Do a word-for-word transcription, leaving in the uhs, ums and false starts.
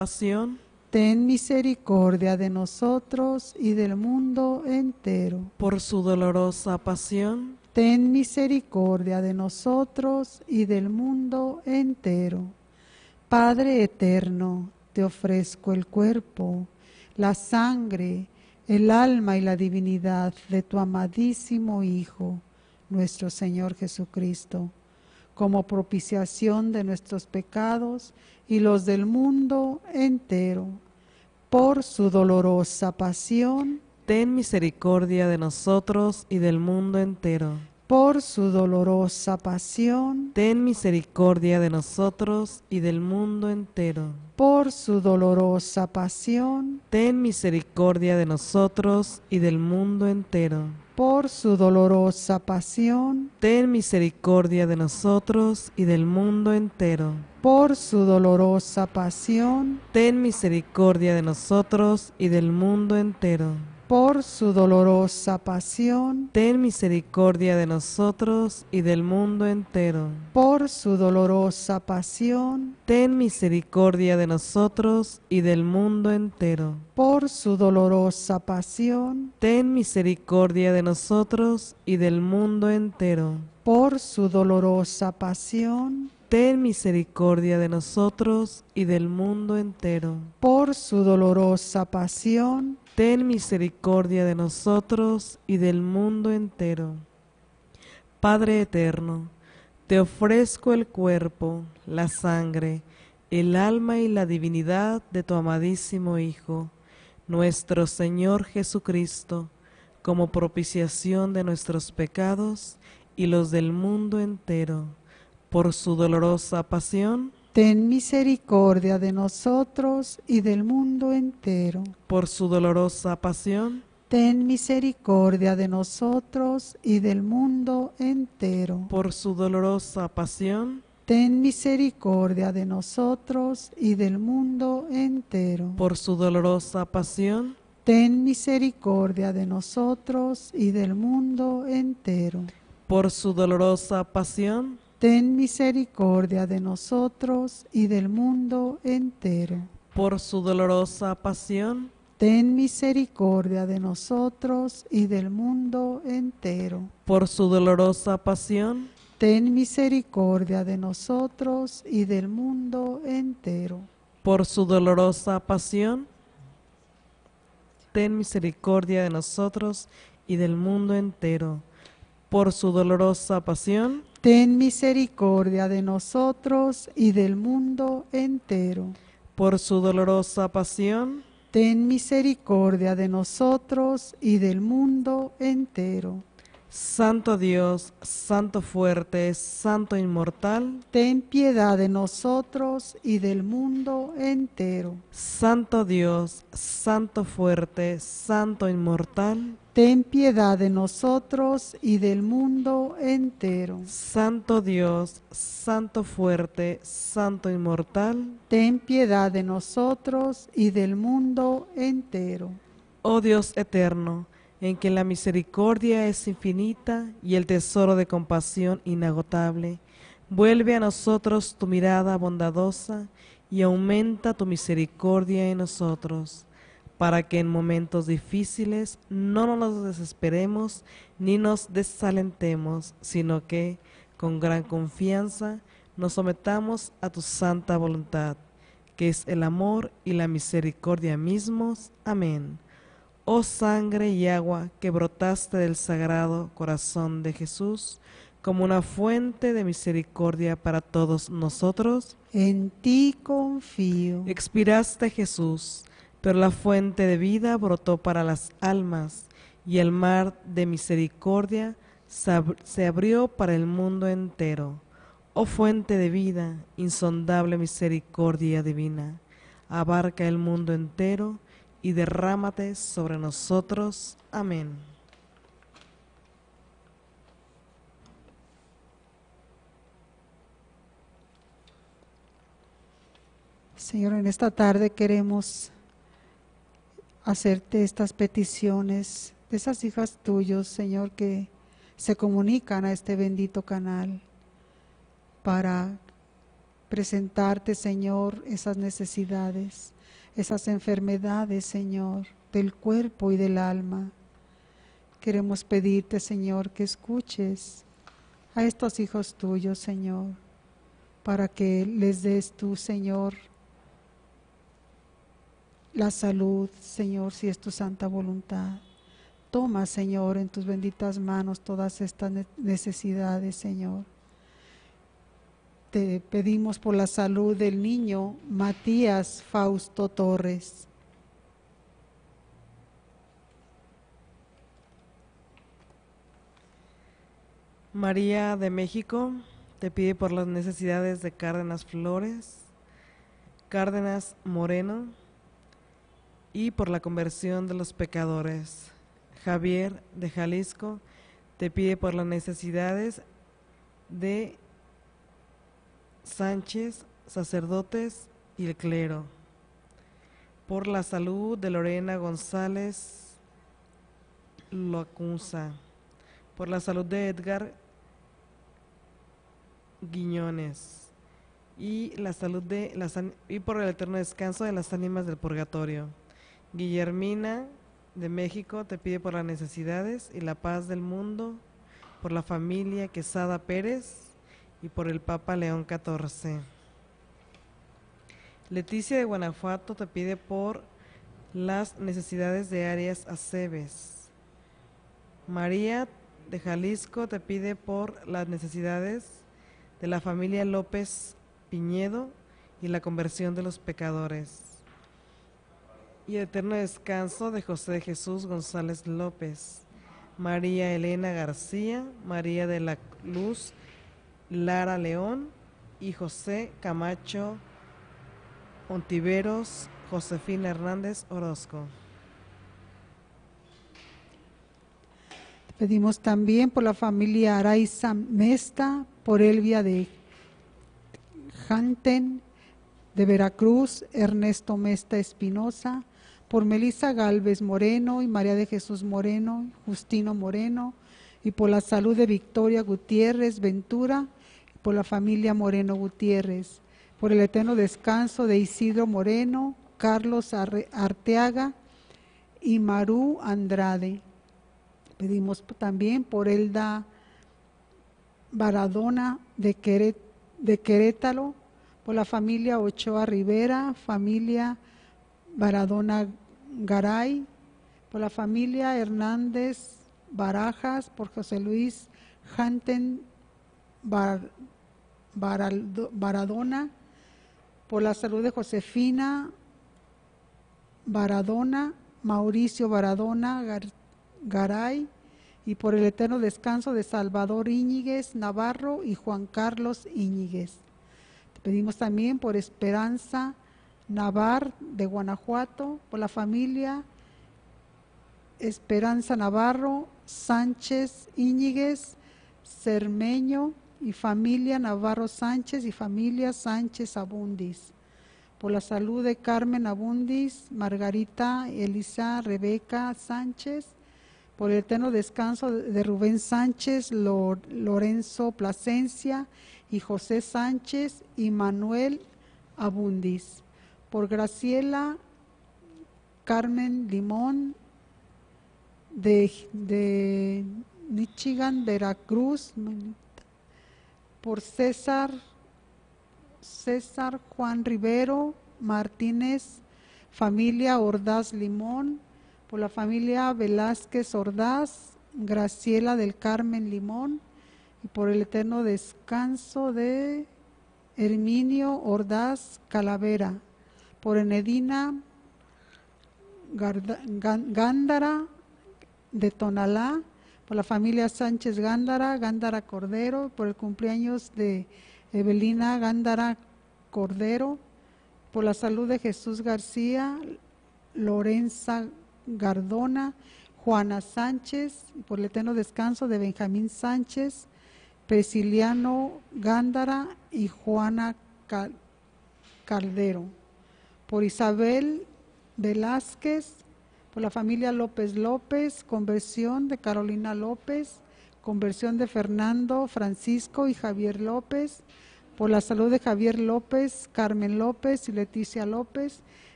pasión, ten misericordia de nosotros y del mundo entero. por su dolorosa pasión, Ten misericordia de nosotros y del mundo entero. Padre eterno, te ofrezco el cuerpo, la sangre, el alma y la divinidad de tu amadísimo Hijo, nuestro Señor Jesucristo, como propiciación de nuestros pecados y los del mundo entero. Por su dolorosa pasión, ten misericordia de nosotros y del mundo entero. por su dolorosa pasión, Ten misericordia de nosotros y del mundo entero. por su dolorosa pasión, Ten misericordia de nosotros y del mundo entero. por su dolorosa pasión, Ten misericordia de nosotros y del mundo entero. por su dolorosa pasión, Ten misericordia de nosotros y del mundo entero. por su dolorosa pasión, Ten misericordia de nosotros y del mundo entero. por su dolorosa pasión, Ten misericordia de nosotros y del mundo entero. por su dolorosa pasión, Ten misericordia de nosotros y del mundo entero. por su dolorosa pasión, Ten misericordia de nosotros y del mundo entero. por su dolorosa pasión, Ten misericordia de nosotros y del mundo entero. Padre eterno, te ofrezco el cuerpo, la sangre, el alma y la divinidad de tu amadísimo Hijo, nuestro Señor Jesucristo, como propiciación de nuestros pecados y los del mundo entero, por su dolorosa pasión, ten misericordia de nosotros y del mundo entero. por su dolorosa pasión, Ten misericordia de nosotros y del mundo entero. por su dolorosa pasión, Ten misericordia de nosotros y del mundo entero. por su dolorosa pasión, Ten misericordia de nosotros y del mundo entero. por su dolorosa pasión, Ten misericordia de nosotros y del mundo entero. por su dolorosa pasión, Ten misericordia de nosotros y del mundo entero. por su dolorosa pasión, Ten misericordia de nosotros y del mundo entero. por su dolorosa pasión, ten misericordia de nosotros y del mundo entero. Por su dolorosa pasión, Ten misericordia de nosotros y del mundo entero. por su dolorosa pasión, Ten misericordia de nosotros y del mundo entero. Santo Dios, Santo fuerte, Santo inmortal, Ten piedad de nosotros y del mundo entero. Santo Dios, Santo fuerte, Santo inmortal, Ten piedad de nosotros y del mundo entero. Santo Dios, Santo fuerte, Santo inmortal, Ten piedad de nosotros y del mundo entero. oh Dios eterno, en que la misericordia es infinita y el tesoro de compasión inagotable, vuelve a nosotros tu mirada bondadosa y aumenta tu misericordia en nosotros, para que en momentos difíciles no nos desesperemos ni nos desalentemos, sino que, con gran confianza, nos sometamos a tu santa voluntad, que es el amor y la misericordia mismos. Amén. Oh sangre y agua que brotaste del sagrado corazón de Jesús, como una fuente de misericordia para todos nosotros, En ti confío. expiraste Jesús, pero la fuente de vida brotó para las almas, y el mar de misericordia se abrió para el mundo entero. Oh fuente de vida, insondable misericordia divina, abarca el mundo entero y derrámate sobre nosotros. Amén. Señor, en esta tarde queremos hacerte estas peticiones de esas hijas tuyas, Señor, que se comunican a este bendito canal para presentarte, Señor, esas necesidades, esas enfermedades, Señor, del cuerpo y del alma. Queremos pedirte, Señor, que escuches a estos hijos tuyos, Señor, para que les des tú, Señor, la salud, Señor, si es tu santa voluntad. Toma, Señor, en tus benditas manos todas estas necesidades, Señor. Te pedimos por la salud del niño Matías Fausto Torres. María de México te pide por las necesidades de Cárdenas Flores, Cárdenas Moreno y por la conversión de los pecadores. Javier de Jalisco te pide por las necesidades de Sánchez, sacerdotes y el clero. Por la salud de Lorena González Locunza. Por la salud de Edgar Guiñones. Y la salud de las y por el eterno descanso de las ánimas del purgatorio. Guillermina de México te pide por las necesidades y la paz del mundo, por la familia Quesada Pérez y por el Papa León catorce. Leticia de Guanajuato te pide por las necesidades de Arias Aceves. María de Jalisco te pide por las necesidades de la familia López Piñedo y la conversión de los pecadores. Y el eterno descanso de José de Jesús González López, María Elena García, María de la Luz Lara León y José Camacho Ontiveros, Josefina Hernández Orozco. Pedimos también por la familia Araiza Mesta, por Elvia de Janten, de Veracruz, Ernesto Mesta Espinosa, por Melissa Galvez Moreno y María de Jesús Moreno, Justino Moreno, y por la salud de Victoria Gutiérrez Ventura, por la familia Moreno Gutiérrez, por el eterno descanso de Isidro Moreno, Carlos Arteaga y Maru Andrade. Pedimos también por Elda Baradona de, Queret, de Querétaro, por la familia Ochoa Rivera, familia Baradona Garay, por la familia Hernández Barajas, por José Luis Janten Bar, Baraldo, Baradona, por la salud de Josefina Baradona, Mauricio Baradona Gar, Garay, y por el eterno descanso de Salvador Íñiguez Navarro y Juan Carlos Íñiguez. Te pedimos también por Esperanza Navar de Guanajuato, por la familia Esperanza Navarro, Sánchez Íñiguez, Cermeño y familia Navarro Sánchez y familia Sánchez Abundis. Por la salud de Carmen Abundis, Margarita Elisa Rebeca Sánchez, por el eterno descanso de Rubén Sánchez, Lorenzo Plasencia y José Sánchez y Manuel Abundis. Por Graciela Carmen Limón de, de Michigan, Veracruz. Por César, César Juan Rivero Martínez, familia Ordaz Limón. Por la familia Velázquez Ordaz, Graciela del Carmen Limón, y por el eterno descanso de Herminio Ordaz Calavera, por Enedina Gándara de Tonalá, por la familia Sánchez Gándara, Gándara Cordero, por el cumpleaños de Evelina Gándara Cordero, por la salud de Jesús García, Lorenza Gardona, Juana Sánchez, y por el eterno descanso de Benjamín Sánchez, Prisciliano Gándara y Juana Caldero. Por Isabel Velázquez, por la familia López López, conversión de Carolina López, conversión de Fernando, Francisco y Javier López, por la salud de Javier López, Carmen López y Leticia López,